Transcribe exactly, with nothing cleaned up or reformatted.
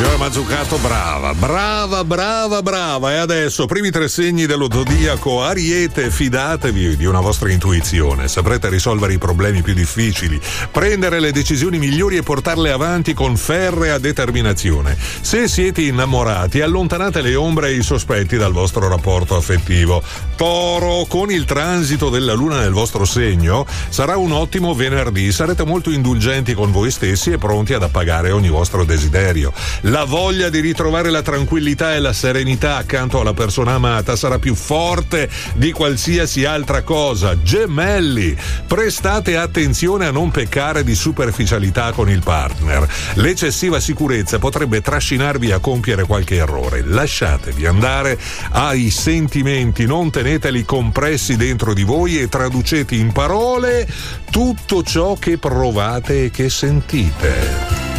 Signora Mazzucato, brava, brava, brava, brava. E adesso, primi tre segni dello zodiaco Ariete, fidatevi di una vostra intuizione. Saprete risolvere i problemi più difficili, prendere le decisioni migliori e portarle avanti con ferrea determinazione. Se siete innamorati, allontanate le ombre e i sospetti dal vostro rapporto affettivo. Toro, con il transito della luna nel vostro segno, sarà un ottimo venerdì. Sarete molto indulgenti con voi stessi e pronti ad appagare ogni vostro desiderio. La voglia di ritrovare la tranquillità e la serenità accanto alla persona amata sarà più forte di qualsiasi altra cosa. Gemelli, prestate attenzione a non peccare di superficialità con il partner. L'eccessiva sicurezza potrebbe trascinarvi a compiere qualche errore. Lasciatevi andare ai sentimenti, non teneteli compressi dentro di voi e traducete in parole tutto ciò che provate e che sentite.